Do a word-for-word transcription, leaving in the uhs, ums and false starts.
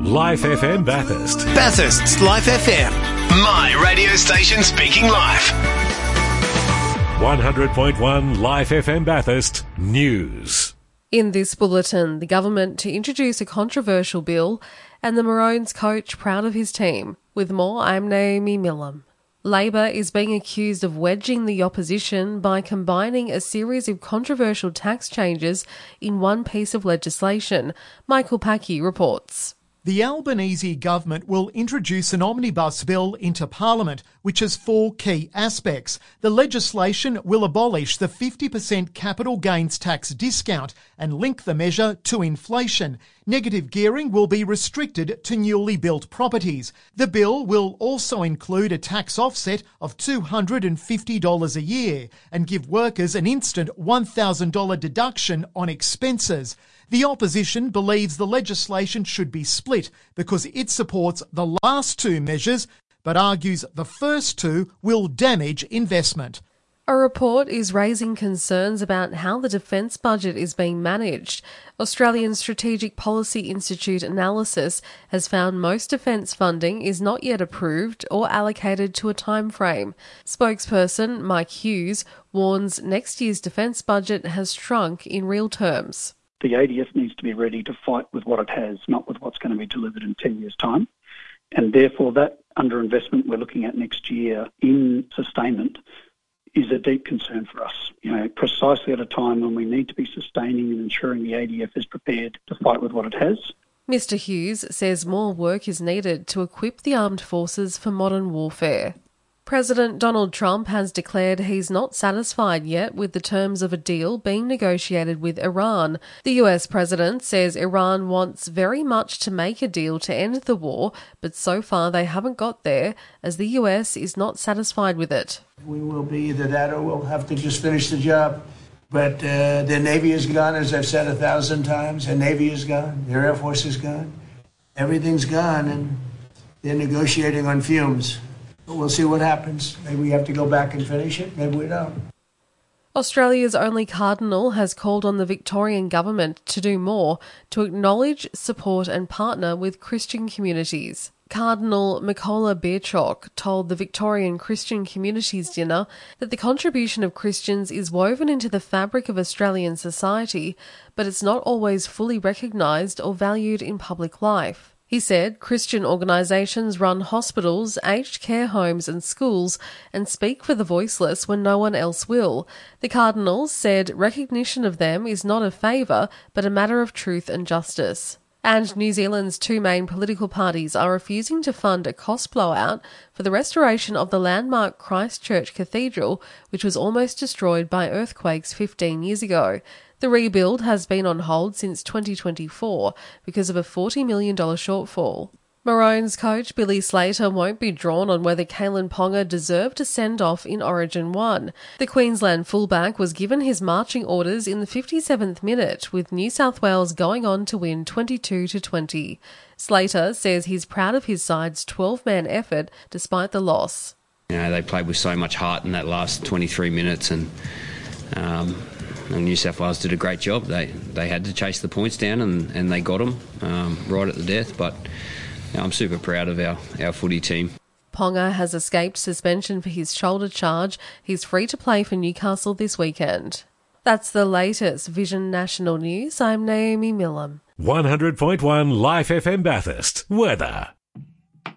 Life F M Bathurst. Bathurst's Life F M. My radio station speaking live. one hundred point one Life F M Bathurst News. In this bulletin, the government to introduce a controversial bill and the Maroons coach proud of his team. With more, I'm Naomi Millam. Labor is being accused of wedging the opposition by combining a series of controversial tax changes in one piece of legislation. Michael Packey reports. The Albanese government will introduce an omnibus bill into Parliament, which has four key aspects. The legislation will abolish the fifty percent capital gains tax discount and link the measure to inflation. Negative gearing will be restricted to newly built properties. The bill will also include a tax offset of two hundred fifty dollars a year and give workers an instant one thousand dollars deduction on expenses. The opposition believes the legislation should be split because it supports the last two measures, but argues the first two will damage investment. A report is raising concerns about how the defence budget is being managed. Australian Strategic Policy Institute analysis has found most defence funding is not yet approved or allocated to a time frame. Spokesperson Mike Hughes warns next year's defence budget has shrunk in real terms. The A D F needs to be ready to fight with what it has, not with what's going to be delivered in ten years' time. And therefore, that underinvestment we're looking at next year in sustainment is a deep concern for us. You know, precisely at a time when we need to be sustaining and ensuring the A D F is prepared to fight with what it has. Mister Hughes says more work is needed to equip the armed forces for modern warfare. President Donald Trump has declared he's not satisfied yet with the terms of a deal being negotiated with Iran. The U S president says Iran wants very much to make a deal to end the war, but so far they haven't got there, as the U S is not satisfied with it. We will be either that or we'll have to just finish the job. But uh, their Navy is gone, as I've said a thousand times. Their Navy is gone. Their Air Force is gone. Everything's gone, and they're negotiating on fumes. But we'll see what happens. Maybe we have to go back and finish it. Maybe we don't. Australia's only cardinal has called on the Victorian government to do more to acknowledge, support and partner with Christian communities. Cardinal Mikola Bierchok told the Victorian Christian Communities Dinner that the contribution of Christians is woven into the fabric of Australian society, but it's not always fully recognised or valued in public life. He said Christian organisations run hospitals, aged care homes and schools and speak for the voiceless when no one else will. The Cardinals said recognition of them is not a favour but a matter of truth and justice. And New Zealand's two main political parties are refusing to fund a cost blowout for the restoration of the landmark Christchurch Cathedral, which was almost destroyed by earthquakes fifteen years ago. The rebuild has been on hold since twenty twenty-four because of a forty million dollars shortfall. Maroons coach Billy Slater won't be drawn on whether Kalyn Ponga deserved a send-off in Origin one. The Queensland fullback was given his marching orders in the fifty-seventh minute, with New South Wales going on to win twenty-two to twenty. Slater says he's proud of his side's twelve-man effort despite the loss. You know, they played with so much heart in that last twenty-three minutes, and um, and New South Wales did a great job. They they had to chase the points down, and, and they got them um, right at the death, but I'm super proud of our, our footy team. Ponga has escaped suspension for his shoulder charge. He's free to play for Newcastle this weekend. That's the latest Vision National News. I'm Naomi Millam. one hundred point one Life F M Bathurst. Weather.